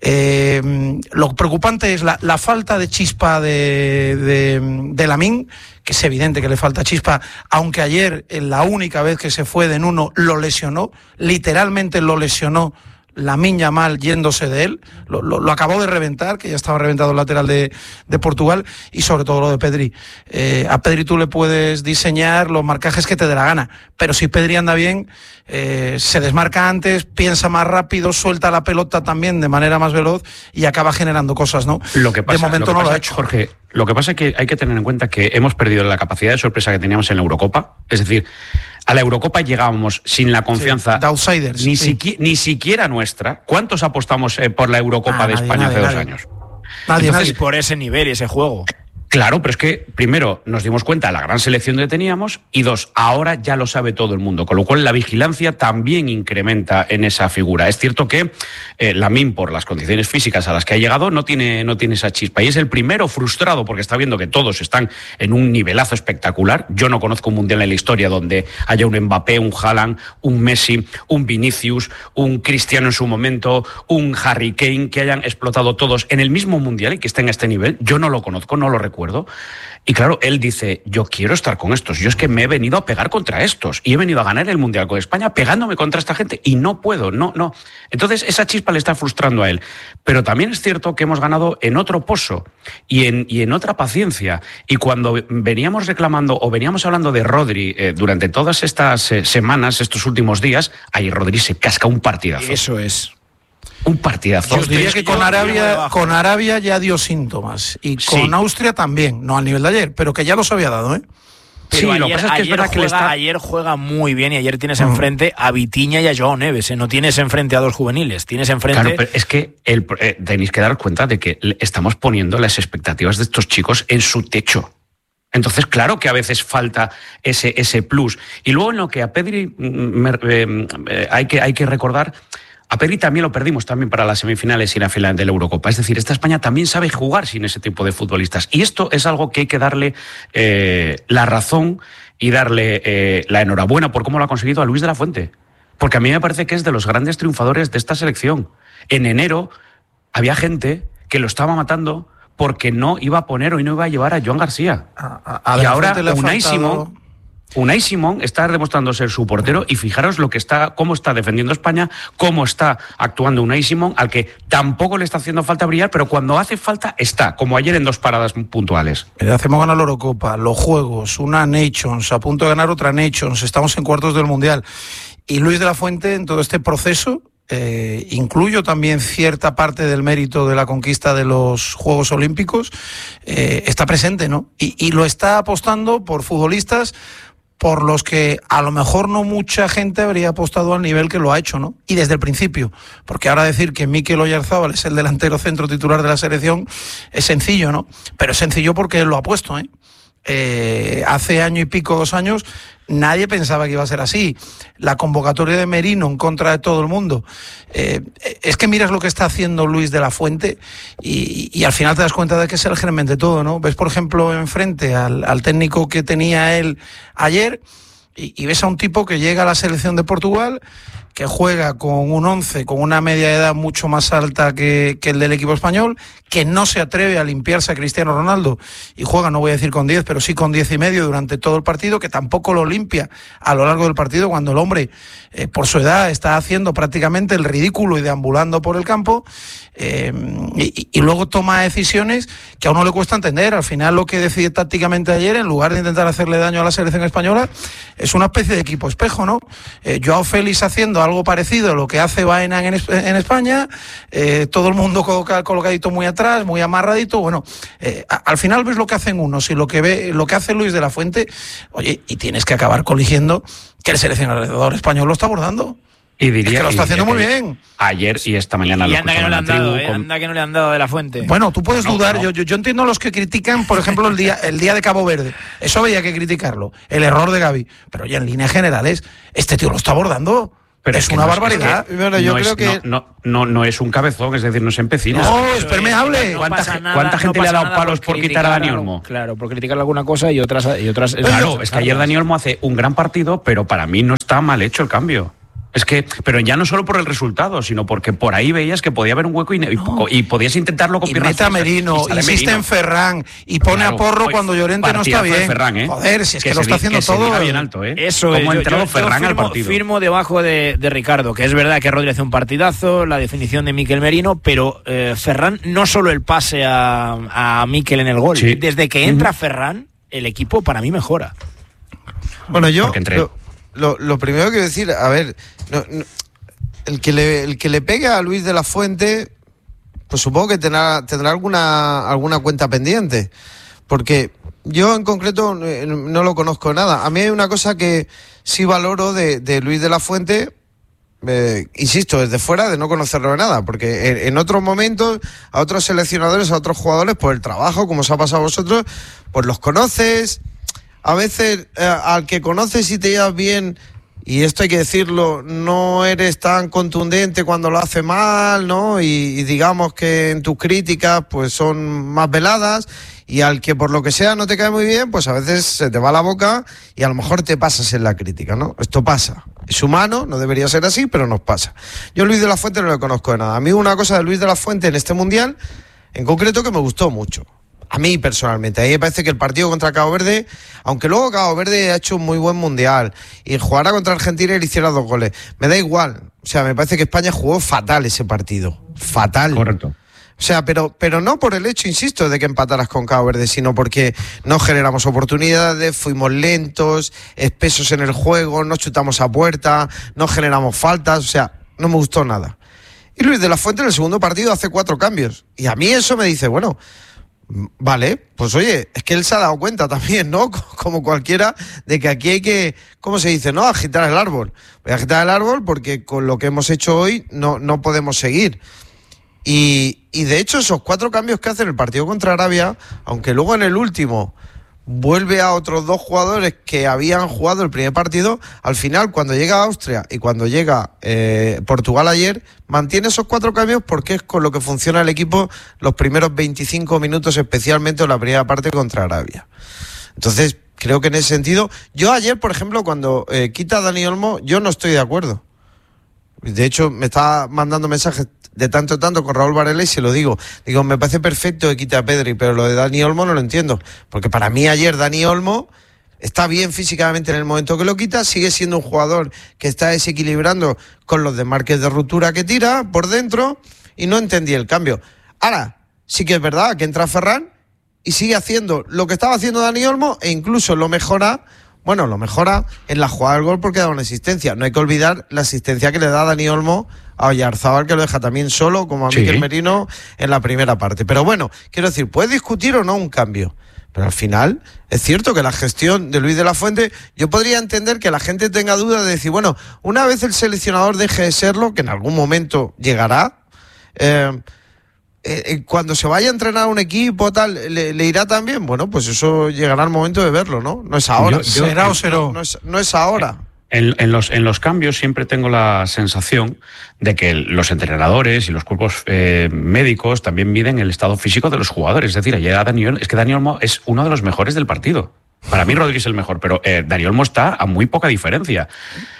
Eh, lo preocupante es la, la falta de chispa de, de, de Lamine, que es evidente que le falta chispa, aunque ayer, en la única vez que se fue de Nuno, lo lesionó, literalmente lo lesionó Lamine Yamal yéndose de él, lo, lo, lo acabó de reventar, que ya estaba reventado el lateral de, de Portugal, y sobre todo lo de Pedri. Eh, a Pedri tú le puedes diseñar los marcajes que te dé la gana, pero si Pedri anda bien, eh, se desmarca antes, piensa más rápido, suelta la pelota también de manera más veloz y acaba generando cosas, ¿no? Lo que pasa, de momento lo que no pasa, lo ha hecho. Jorge, lo que pasa es que hay que tener en cuenta que hemos perdido la capacidad de sorpresa que teníamos en la Eurocopa, es decir, a la Eurocopa llegábamos sin la confianza sí, de outsiders, ni, sí. siqui- ni siquiera nuestra. ¿Cuántos apostamos eh, por la Eurocopa Ah, de nadie, España nadie, hace dos nadie. años? Nadie, Entonces, nadie. Por ese nivel y ese juego. Claro, pero es que, primero, nos dimos cuenta de la gran selección que teníamos y dos, ahora ya lo sabe todo el mundo, con lo cual la vigilancia también incrementa en esa figura. Es cierto que eh, Lamine, por las condiciones físicas a las que ha llegado, no tiene, no tiene esa chispa y es el primero frustrado porque está viendo que todos están en un nivelazo espectacular. Yo no conozco un mundial en la historia donde haya un Mbappé, un Haaland, un Messi, un Vinicius, un Cristiano en su momento, un Harry Kane, que hayan explotado todos en el mismo mundial y que estén a este nivel. Yo no lo conozco, no lo recuerdo. Y claro, él dice, yo quiero estar con estos, yo es que me he venido a pegar contra estos y he venido a ganar el Mundial con España pegándome contra esta gente y no puedo, no, no. Entonces esa chispa le está frustrando a él. Pero también es cierto que hemos ganado en otro pozo y en, y en otra paciencia. Y cuando veníamos reclamando o veníamos hablando de Rodri eh, durante todas estas eh, semanas, estos últimos días, ahí Rodri se casca un partidazo. Eso es. Un partidazo. Yo diría que con Arabia, con Arabia ya dio síntomas y con Sí. Austria también, no al nivel de ayer, pero que ya los había dado, ¿eh? Pero Sí, ayer, lo que pasa es que es ayer verdad que le juega, está- ayer juega muy bien y ayer tienes Mm. enfrente a Vitinha y a Joao Neves. ¿eh? No tienes enfrente a dos juveniles, tienes enfrente... Claro, pero es que el, eh, tenéis que dar cuenta de que le estamos poniendo las expectativas de estos chicos en su techo. Entonces, claro que a veces falta ese, ese plus. Y luego en lo que a Pedri mm, me- eh, eh, hay, que, hay que recordar, a Pedri también lo perdimos también para las semifinales y la final de la Eurocopa. Es decir, esta España también sabe jugar sin ese tipo de futbolistas. Y esto es algo que hay que darle eh, la razón y darle eh, la enhorabuena por cómo lo ha conseguido a Luis de la Fuente. Porque a mí me parece que es de los grandes triunfadores de esta selección. En enero había gente que lo estaba matando porque no iba a poner o no iba a llevar a Joan García. A, a y De La ahora Fuente le ha Unai faltado- Simón, Unai Simón está demostrando ser su portero y fijaros lo que está, cómo está defendiendo España, cómo está actuando Unai Simón, al que tampoco le está haciendo falta brillar, pero cuando hace falta está, como ayer en dos paradas puntuales. Mira, hacemos ganar la Eurocopa, los Juegos, una Nations, a punto de ganar otra Nations, estamos en cuartos del Mundial. Y Luis de la Fuente, en todo este proceso, eh, incluyo también cierta parte del mérito de la conquista de los Juegos Olímpicos, eh, está presente, ¿no? Y, y lo está apostando por futbolistas por los que a lo mejor no mucha gente habría apostado al nivel que lo ha hecho, ¿no? Y desde el principio, porque ahora decir que Mikel Oyarzábal es el delantero centro titular de la selección es sencillo, ¿no? Pero es sencillo porque él lo ha puesto, ¿eh? Eh, hace año y pico, dos años, nadie pensaba que iba a ser así. La convocatoria de Merino en contra de todo el mundo. Eh, es que miras lo que está haciendo Luis de la Fuente y, y al final te das cuenta de que es el germen de todo, ¿no? Ves, por ejemplo, enfrente al, al técnico que tenía él ayer y, y ves a un tipo que llega a la selección de Portugal, que juega con un once, con una media de edad mucho más alta que, que el del equipo español, que no se atreve a limpiarse a Cristiano Ronaldo y juega, no voy a decir con diez, pero sí con diez y medio durante todo el partido, que tampoco lo limpia a lo largo del partido cuando el hombre, eh, por su edad, está haciendo prácticamente el ridículo y deambulando por el campo, eh, y, y luego toma decisiones que a uno le cuesta entender. Al final lo que decide tácticamente ayer, en lugar de intentar hacerle daño a la selección española, es una especie de equipo espejo, ¿no? Eh, Joao Félix haciendo algo parecido a lo que hace Baena en, en España, eh, todo el mundo coloca, colocadito muy atrás, muy amarradito. Bueno, eh, a, al final ves lo que hacen unos y lo que ve, lo que hace Luis de la Fuente, oye, y tienes que acabar coligiendo que el seleccionador español lo está abordando. Y diría Es que lo está y haciendo diría muy que bien. Ayer y esta mañana Y lo anda que no escuchaba le en han la dado, tribu eh, con- anda que no le han dado de la Fuente. Bueno, tú puedes No, dudar, no. Yo, yo, yo entiendo a los que critican, por ejemplo, el día, el día de Cabo Verde. Eso había que criticarlo, el error de Gavi. Pero ya en líneas generales, este tío lo está abordando. Pero es, es que una no barbaridad. Es que bueno, yo no creo es, que no, no, no es un cabezón, es decir, no se empecina. No, es permeable. No ¿Cuánta, nada, ¿cuánta no gente le ha dado palos por por quitar a Dani Olmo? Claro, por criticar alguna cosa y otras y otras. Claro, es que ayer Dani Olmo hace un gran partido, pero para mí no está mal hecho el cambio. Es que, pero ya no solo por el resultado, sino porque por ahí veías que podía haber un hueco y, no. y, y podías intentarlo con y piernas. Mete a Merino, y insiste Merino. en Ferran y pone claro, a Porro hoy, cuando Llorente no está bien. Ferran, ¿eh? Joder, si es que, que lo está vi, haciendo que todo. Bien alto, ¿eh? Eso Cómo es, ha entrado yo, Ferran yo firmo, al partido. Firmo debajo de, de Ricardo, que es verdad que Rodri hace un partidazo, la definición de Mikel Merino, pero eh, Ferran, no solo el pase a, a Mikel en el gol, sí. desde que entra uh-huh. Ferran, el equipo para mí mejora. Bueno, yo lo, lo, lo primero que quiero decir, a ver, no, no, el que le el que le pegue a Luis de la Fuente, pues supongo que tendrá, tendrá alguna, alguna cuenta pendiente, porque yo en concreto no, no lo conozco nada. A mí hay una cosa que sí valoro de, de Luis de la Fuente, eh, insisto, desde fuera, de no conocerlo de nada, porque en, en otros momentos, a otros seleccionadores, a otros jugadores, por el trabajo, como os ha pasado a vosotros, pues los conoces. A veces eh, al que conoces y te llevas bien, y esto hay que decirlo, no eres tan contundente cuando lo hace mal, ¿no? Y, y digamos que en tus críticas pues son más veladas, y al que por lo que sea no te cae muy bien, pues a veces se te va la boca y a lo mejor te pasas en la crítica, ¿no? Esto pasa. Es humano, no debería ser así, pero nos pasa. Yo Luis de la Fuente no le conozco de nada. A mí una cosa de Luis de la Fuente en este Mundial, en concreto, que me gustó mucho. A mí personalmente, a mí me parece que el partido contra Cabo Verde, aunque luego Cabo Verde ha hecho un muy buen mundial y jugara contra Argentina y le hiciera dos goles, me da igual. O sea, me parece que España jugó fatal ese partido. Fatal. Correcto. O sea, pero, pero no por el hecho, insisto, de que empataras con Cabo Verde, sino porque no generamos oportunidades, fuimos lentos, espesos en el juego, no chutamos a puerta, no generamos faltas, o sea, no me gustó nada. Y Luis de la Fuente en el segundo partido hace cuatro cambios. Y a mí eso me dice, bueno, vale, pues oye, es que él se ha dado cuenta también, ¿no? Como cualquiera, de que aquí hay que, ¿cómo se dice? ¿No? Agitar el árbol. Voy a agitar el árbol porque con lo que hemos hecho hoy no, no podemos seguir. Y, y de hecho esos cuatro cambios que hace en el partido contra Arabia, aunque luego en el último vuelve a otros dos jugadores que habían jugado el primer partido, al final cuando llega Austria y cuando llega eh, Portugal ayer, mantiene esos cuatro cambios porque es con lo que funciona el equipo los primeros veinticinco minutos, especialmente en la primera parte contra Arabia. Entonces, creo que en ese sentido, yo ayer, por ejemplo, cuando eh, quita a Dani Olmo, yo no estoy de acuerdo. De hecho, me está mandando mensajes de tanto en tanto con Raúl Varela y se lo digo. Digo, me parece perfecto que quite a Pedri, pero lo de Dani Olmo no lo entiendo. Porque para mí ayer Dani Olmo está bien físicamente en el momento que lo quita, sigue siendo un jugador que está desequilibrando con los desmarques de ruptura que tira por dentro y no entendí el cambio. Ahora, sí que es verdad que entra Ferran y sigue haciendo lo que estaba haciendo Dani Olmo e incluso lo mejora. Bueno, lo mejora en la jugada del gol porque da una asistencia. No hay que olvidar la asistencia que le da Dani Olmo a Oyarzabal, que lo deja también solo, como a sí. Mikel Merino en la primera parte. Pero bueno, quiero decir, puedes discutir o no un cambio. Pero al final, es cierto que la gestión de Luis de la Fuente, yo podría entender que la gente tenga dudas de decir, bueno, una vez el seleccionador deje de serlo, que en algún momento llegará, eh, Eh, cuando se vaya a entrenar un equipo tal, ¿le, le irá tan bien? Bueno, pues eso llegará el momento de verlo, ¿no? No es ahora. Yo, yo, ¿Será o será? No, no, es, no es ahora. En, en, los, en los cambios siempre tengo la sensación de que los entrenadores y los cuerpos eh, médicos también miden el estado físico de los jugadores. Es decir, ayer a Dani Olmo, es que Dani Olmo es uno de los mejores del partido. Para mí Rodri es el mejor, pero eh, Dani Olmo está a muy poca diferencia.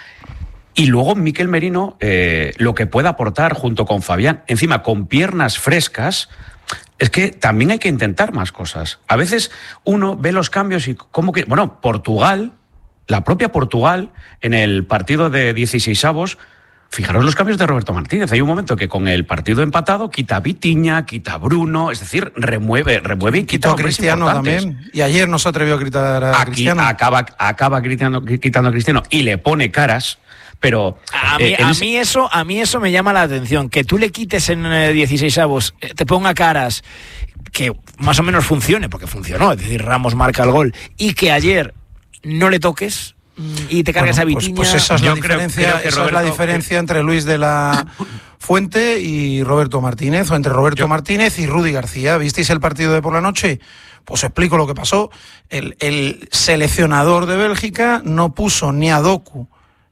Y luego Mikel Merino, eh, lo que pueda aportar junto con Fabián, encima con piernas frescas, es que también hay que intentar más cosas. A veces uno ve los cambios y como que, bueno, Portugal, la propia Portugal, en el partido de dieciseisavos, fijaros los cambios de Roberto Martínez. Hay un momento que con el partido empatado quita a Vitinha, quita a Bruno, es decir, remueve, remueve y quita a Cristiano también. Y ayer no se atrevió a quitar a Aquí Cristiano. Acaba, acaba quitando, quitando a Cristiano y le pone caras. Pero a mí, eh, a ese... mí eso a mí eso me llama la atención, que tú le quites en eh, dieciseisavos, eh, te ponga caras, que más o menos funcione, porque funcionó, es decir, Ramos marca el gol, y que ayer no le toques y te cargues bueno, a Vitinha. Pues, pues esa es la diferencia, creo, creo que esa Roberto... es la diferencia entre Luis de la Fuente y Roberto Martínez, o entre Roberto Yo... Martínez y Rudy García. ¿Visteis el partido de por la noche? Pues explico lo que pasó. El, el seleccionador de Bélgica no puso ni a Doku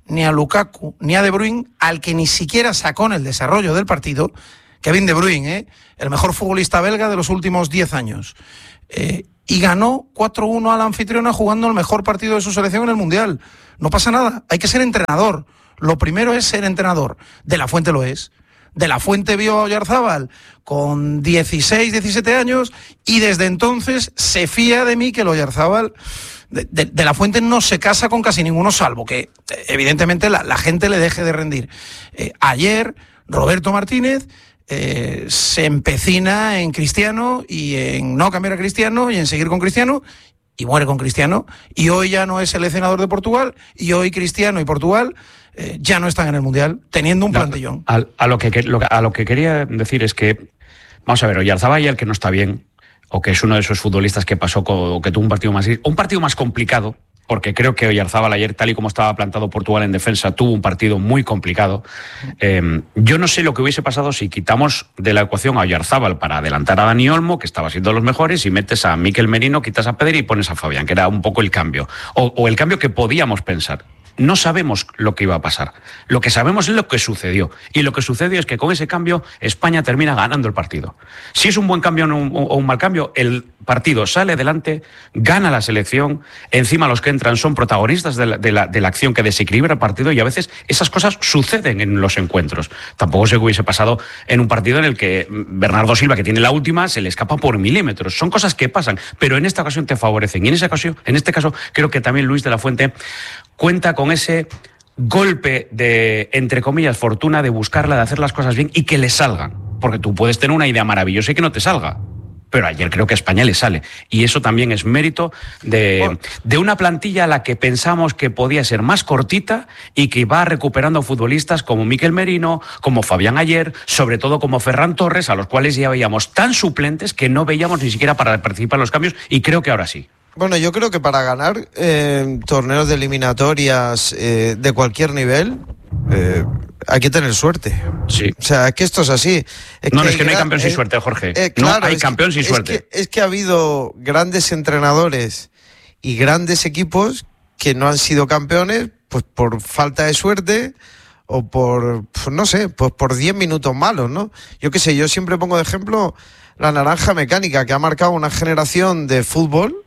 ni a Lukaku, ni a De Bruyne, al que ni siquiera sacó en el desarrollo del partido, Kevin De Bruyne, ¿eh? el mejor futbolista belga de los últimos diez años. Eh, y ganó cuatro uno a la anfitriona jugando el mejor partido de su selección en el Mundial. No pasa nada, hay que ser entrenador. Lo primero es ser entrenador. De la Fuente lo es. De la Fuente vio a Oyarzábal con dieciséis, diecisiete años y desde entonces se fía de mí que el Oyarzábal de, de, de la Fuente no se casa con casi ninguno, salvo que evidentemente la, la gente le deje de rendir. Eh, ayer Roberto Martínez eh, se empecina en Cristiano y en no cambiar a Cristiano y en seguir con Cristiano y muere con Cristiano, y hoy ya no es seleccionador de Portugal, y hoy Cristiano y Portugal eh, ya no están en el Mundial, teniendo un no, plantillón. A, a, lo que, a lo que quería decir es que, vamos a ver, Oyarzábal ayer que no está bien, o que es uno de esos futbolistas que pasó, con, o que tuvo un partido más, un partido más complicado, porque creo que Oyarzábal ayer, tal y como estaba plantado Portugal en defensa, tuvo un partido muy complicado. Eh, yo no sé lo que hubiese pasado si quitamos de la ecuación a Oyarzábal para adelantar a Dani Olmo, que estaba siendo de los mejores, y metes a Mikel Merino, quitas a Pedri y pones a Fabián, que era un poco el cambio, o, o el cambio que podíamos pensar. No sabemos lo que iba a pasar. Lo que sabemos es lo que sucedió. Y lo que sucedió es que con ese cambio España termina ganando el partido. Si es un buen cambio o un, un mal cambio, el partido sale adelante, gana la selección, encima los que entran son protagonistas de la, de la, de la acción que desequilibra el partido, y a veces esas cosas suceden en los encuentros. Tampoco sé qué hubiese pasado en un partido en el que Bernardo Silva, que tiene la última, se le escapa por milímetros. Son cosas que pasan, pero en esta ocasión te favorecen. Y en, esa ocasión, en este caso creo que también Luis de la Fuente cuenta con ese golpe de, entre comillas, fortuna de buscarla, de hacer las cosas bien y que le salgan. Porque tú puedes tener una idea maravillosa y que no te salga. Pero ayer creo que a España le sale. Y eso también es mérito de, de una plantilla a la que pensamos que podía ser más cortita y que va recuperando futbolistas como Mikel Merino, como Fabián ayer, sobre todo como Ferran Torres, a los cuales ya veíamos tan suplentes que no veíamos ni siquiera para participar en los cambios, y creo que ahora sí. Bueno, yo creo que para ganar eh, torneos de eliminatorias eh, de cualquier nivel eh, hay que tener suerte. Sí. O sea, es que esto es así. Es no, que es que no hay gran, campeón sin eh, suerte, Jorge. Eh, claro, no hay es campeón que, sin es suerte. Que, es que ha habido grandes entrenadores y grandes equipos que no han sido campeones pues por falta de suerte o por, pues no sé, pues por diez minutos malos, ¿no? Yo qué sé, yo siempre pongo de ejemplo la naranja mecánica, que ha marcado una generación de fútbol,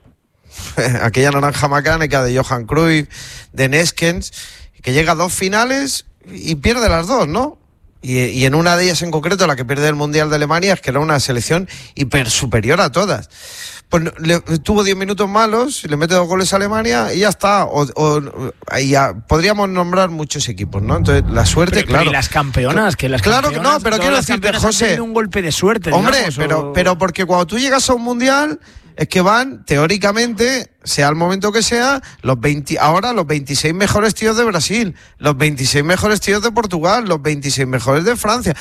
aquella naranja mecánica de Johan Cruyff, de Neskens, que llega a dos finales y pierde las dos, ¿no? Y, y en una de ellas en concreto, la que pierde el Mundial de Alemania, es que era una selección hiper superior a todas. Pues le, tuvo diez minutos malos, le mete dos goles a Alemania y ya está. O, o ya, podríamos nombrar muchos equipos, ¿no? Entonces, la suerte, pero, claro. Pero y las campeonas, que las claro campeonas, que no, pero quiero decirte, José, un golpe de suerte. Hombre, digamos, pero, o... pero porque cuando tú llegas a un Mundial, es que van, teóricamente, sea el momento que sea, los veinte, ahora los veintiséis mejores tíos de Brasil, los veintiséis mejores tíos de Portugal, los veintiséis mejores de Francia,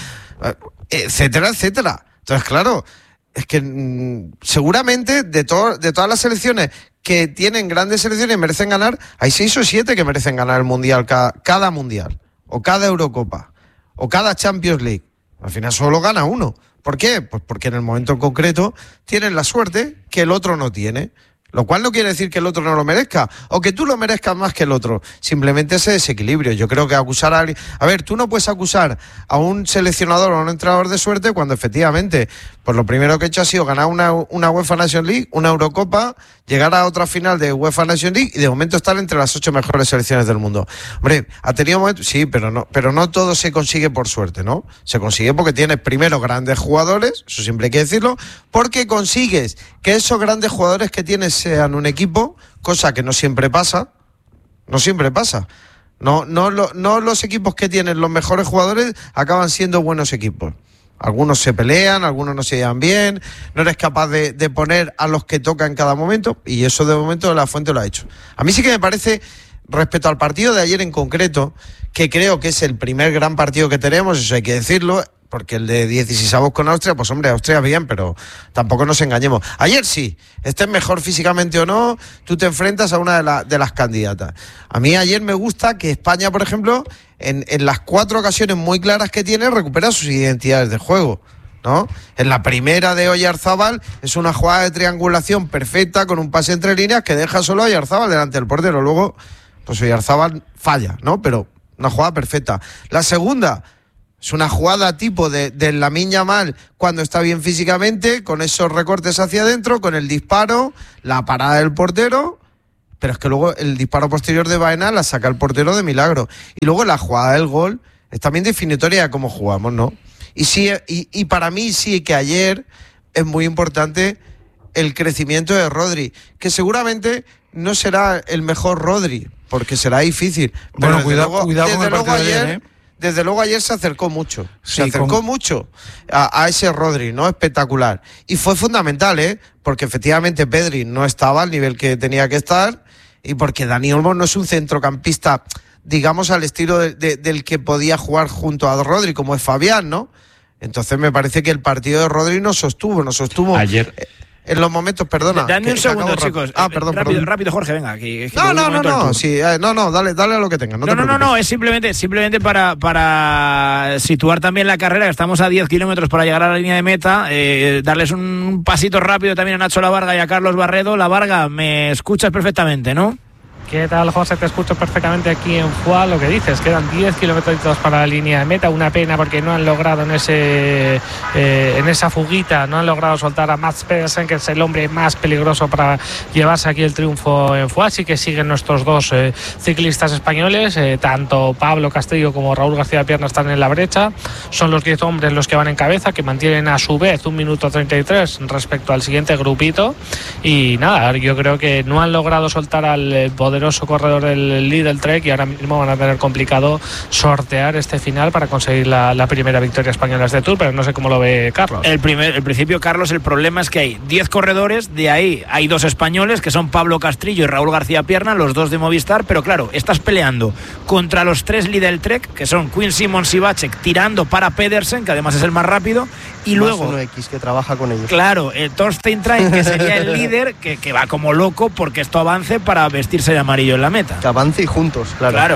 etcétera, etcétera. Entonces, claro, es que mmm, seguramente de, to- de todas las selecciones que tienen grandes selecciones y merecen ganar, hay seis o siete que merecen ganar el Mundial, cada, cada Mundial, o cada Eurocopa, o cada Champions League. Al final solo gana uno. ¿Por qué? Pues porque en el momento en concreto tienen la suerte que el otro no tiene. Lo cual no quiere decir que el otro no lo merezca, o que tú lo merezcas más que el otro. Simplemente ese desequilibrio. Yo creo que acusar a alguien... A ver, tú no puedes acusar a un seleccionador o a un entrenador de suerte cuando efectivamente, pues lo primero que he hecho ha sido ganar una, una UEFA Nations League, una Eurocopa, llegar a otra final de UEFA Nations League y de momento estar entre las ocho mejores selecciones del mundo. Hombre, ha tenido momentos... Sí, pero no, pero no todo se consigue por suerte, ¿no? Se consigue porque tienes primero grandes jugadores, eso siempre hay que decirlo, porque consigues que esos grandes jugadores que tienes sean un equipo, cosa que no siempre pasa, no siempre pasa. No, no, lo, no los equipos que tienen los mejores jugadores acaban siendo buenos equipos. Algunos se pelean, algunos no se llevan bien, no eres capaz de, de poner a los que toca en cada momento, y eso de momento la Fuente lo ha hecho. A mí sí que me parece, respecto al partido de ayer en concreto, que creo que es el primer gran partido que tenemos, eso hay que decirlo, porque el de dieciséis con Austria, pues hombre, Austria bien, pero tampoco nos engañemos. Ayer sí, estés mejor físicamente o no, tú te enfrentas a una de, la, de las candidatas. A mí ayer me gusta que España, por ejemplo, en, en las cuatro ocasiones muy claras que tiene, recupera sus identidades de juego, ¿no? En la primera de Oyarzábal es una jugada de triangulación perfecta con un pase entre líneas que deja solo a Oyarzábal delante del portero. Luego, pues Oyarzábal falla, ¿no? Pero una jugada perfecta. La segunda es una jugada tipo de, de Lamine Yamal cuando está bien físicamente, con esos recortes hacia adentro, con el disparo, la parada del portero, pero es que luego el disparo posterior de Baena la saca el portero de milagro. Y luego la jugada del gol es también definitoria de cómo jugamos, ¿no? Y sí, y, y para mí sí que ayer es muy importante el crecimiento de Rodri, que seguramente no será el mejor Rodri, porque será difícil. Pero Bueno, cuidado, luego, cuidado con el luego partido de ayer, ayer, ¿eh? Desde luego ayer se acercó mucho, se Sí, acercó con- mucho a, a ese Rodri, ¿no? Espectacular. Y fue fundamental, ¿eh? Porque efectivamente Pedri no estaba al nivel que tenía que estar y porque Dani Olmo no es un centrocampista, digamos, al estilo de, de, del que podía jugar junto a Rodri, como es Fabián, ¿no? Entonces me parece que el partido de Rodri nos sostuvo, nos sostuvo. Ayer. En los momentos, perdona. Dame que- un que segundo, acabo rápido. chicos. Ah, Eh, perdón, rápido, perdón. rápido, Jorge, venga. que- que No, voy un no, no, momento al no, turno. sí, eh, no, no, dale, dale a lo que tenga. No, No, te no, no, preocupes. no, es simplemente, simplemente para, para situar también la carrera, que estamos a diez kilómetros para llegar a la línea de meta, eh, darles un pasito rápido también a Nacho Lavarga y a Carlos Barredo. Lavarga, me escuchas perfectamente, ¿no? ¿Qué tal, José? Te escucho perfectamente aquí en Fua. Lo que dices, quedan diez kilómetros para la línea de meta. Una pena porque no han logrado en ese eh, en esa fuguita, no han logrado soltar a Mats Pedersen, que es el hombre más peligroso para llevarse aquí el triunfo en Fua. Así que siguen nuestros dos eh, ciclistas españoles, eh, tanto Pablo Castillo como Raúl García Pierna están en la brecha. Son los diez hombres los que van en cabeza, que mantienen a su vez un minuto treinta y tres respecto al siguiente grupito. Y nada, yo creo que no han logrado soltar al eh, poderoso corredor del Lidl Trek y ahora mismo van a tener complicado sortear este final para conseguir la, la primera victoria española de este Tour, pero no sé cómo lo ve Carlos. El primer, el principio, Carlos, el problema es que hay diez corredores, de ahí hay dos españoles, que son Pablo Castrillo y Raúl García Pierna, los dos de Movistar, pero claro, estás peleando contra los tres Lidl Trek, que son Quinn Simmons y Vacek, tirando para Pedersen, que además es el más rápido, y Más luego... uno X que trabaja con ellos. Claro, el Thorstein Train, que sería el líder, que, que va como loco porque esto avance para vestirse de amarillo en la meta. Que avance y juntos, claro. Claro.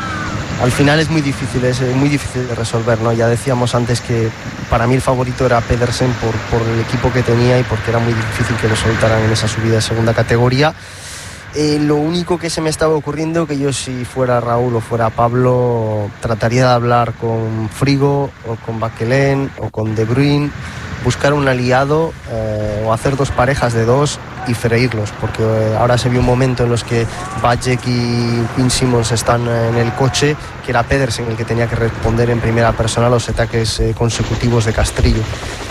Al final es muy difícil, es eh, muy difícil de resolver, ¿no? Ya decíamos antes que para mí el favorito era Pedersen por, por el equipo que tenía y porque era muy difícil que lo soltaran en esa subida de segunda categoría. Eh, lo único que se me estaba ocurriendo, que yo si fuera Raúl o fuera Pablo, trataría de hablar con Frigo o con Bakelén o con De Bruyne, buscar un aliado eh, o hacer dos parejas de dos y freírlos, porque eh, ahora se vio un momento en los que Vacek y Quinn Simmons están en el coche, que era Pedersen el que tenía que responder en primera persona a los ataques eh, consecutivos de Castrillo.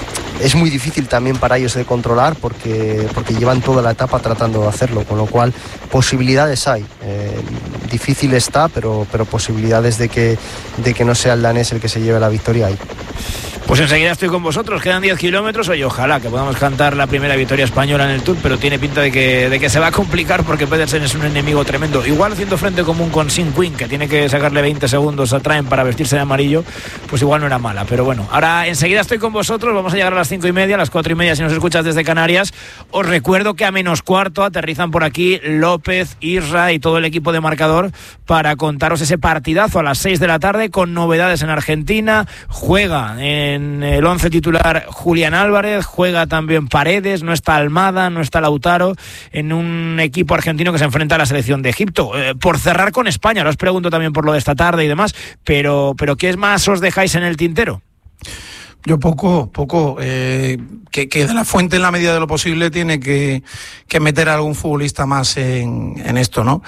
Es muy difícil también para ellos de controlar porque, porque llevan toda la etapa tratando de hacerlo, con lo cual posibilidades hay. Eh, difícil está, pero, pero posibilidades de que, de que no sea el danés el que se lleve la victoria hay. Pues enseguida estoy con vosotros, quedan diez kilómetros, oye, ojalá que podamos cantar la primera victoria española en el Tour, pero tiene pinta de que, de que se va a complicar porque Pedersen es un enemigo tremendo. Igual haciendo frente común con Sin Quinn, que tiene que sacarle veinte segundos a Traen para vestirse de amarillo, pues igual no era mala, pero bueno. Ahora enseguida estoy con vosotros, vamos a llegar a las cinco y media, a las cuatro y media si nos escuchas desde Canarias. Os recuerdo que a menos cuarto aterrizan por aquí López, Isra y todo el equipo de Marcador para contaros ese partidazo a las seis de la tarde con novedades en Argentina. Juega en En el once titular Julián Álvarez, juega también Paredes, no está Almada, no está Lautaro, en un equipo argentino que se enfrenta a la selección de Egipto. Eh, por cerrar con España, ahora os pregunto también por lo de esta tarde y demás, pero, pero ¿qué más os dejáis en el tintero? Yo poco, poco, eh, que, que de la Fuente en la medida de lo posible tiene que, que meter a algún futbolista más en, en esto, ¿no?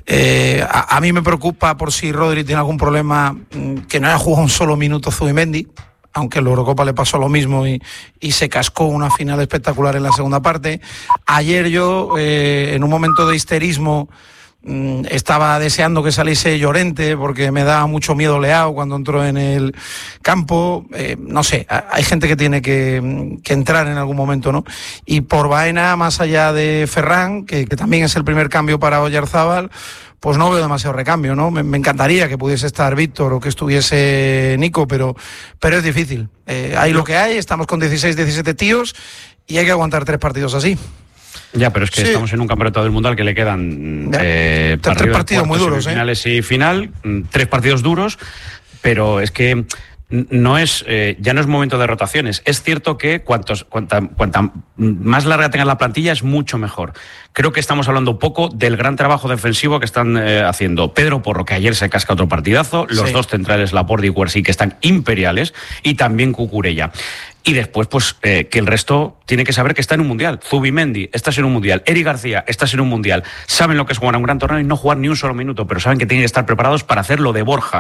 Eh, a, a mí me preocupa por si Rodri tiene algún problema, que no haya jugado un solo minuto Zubimendi, aunque en la Eurocopa le pasó lo mismo y, y se cascó una final espectacular en la segunda parte. Ayer yo, eh, en un momento de histerismo, mm, estaba deseando que saliese Llorente porque me daba mucho miedo Leao cuando entró en el campo. Eh, no sé, hay gente que tiene que, que entrar en algún momento, ¿no? Y por Baena, más allá de Ferran, que, que también es el primer cambio para Oyarzábal, pues no veo demasiado recambio, ¿no? Me, me encantaría que pudiese estar Víctor o que estuviese Nico, pero, pero es difícil. Eh, hay lo que hay, estamos con dieciséis, diecisiete tíos y hay que aguantar tres partidos así. Ya, pero es que Sí. estamos en un campeonato del mundo al que le quedan eh, Tres partidos muy duros, ¿eh? finales y final, mm, tres partidos duros, pero es que no es, eh, ya no es momento de rotaciones. Es cierto que cuantos, cuanta, cuanta más larga tenga la plantilla es mucho mejor. Creo que estamos hablando un poco del gran trabajo defensivo que están eh, haciendo Pedro Porro, que ayer se casca otro partidazo, los Sí. dos centrales, Laporte y Guercí, que están imperiales, y también Cucurella. Y después, pues, eh, que el resto tiene que saber que está en un mundial. Zubimendi, estás en un mundial. Eric García, estás en un mundial. Saben lo que es jugar a un gran torneo y no jugar ni un solo minuto, pero saben que tienen que estar preparados para hacer lo de Borja.